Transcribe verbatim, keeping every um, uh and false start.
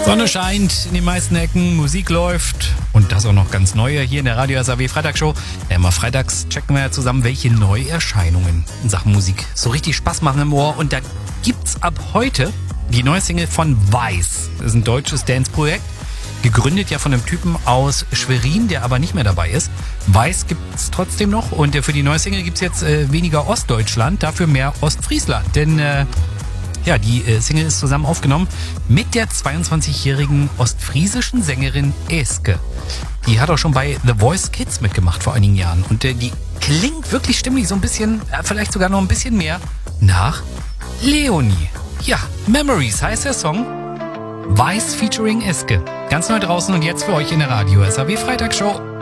Sonne scheint in den meisten Ecken, Musik läuft und das auch noch ganz neue hier in der Radio S A W Freitagsshow. Ja, immer freitags checken wir ja zusammen, welche Neuerscheinungen in Sachen Musik so richtig Spaß machen im Ohr. Und da gibt's ab heute die neue Single von Weiß. Das ist ein deutsches Dance-Projekt, gegründet ja von einem Typen aus Schwerin, der aber nicht mehr dabei ist. Weiß gibt's trotzdem noch und für die neue Single gibt's jetzt äh, weniger Ostdeutschland, dafür mehr Ostfriesland. Denn äh, ja, die äh, Single ist zusammen aufgenommen mit der zweiundzwanzigjährigen ostfriesischen Sängerin Eske. Die hat auch schon bei The Voice Kids mitgemacht vor einigen Jahren. Und äh, die klingt wirklich stimmlich so ein bisschen, äh, vielleicht sogar noch ein bisschen mehr nach Leonie. Ja, Memories heißt der Song. Weiß featuring Eske. Ganz neu draußen und jetzt für euch in der Radio S A W Freitagsshow.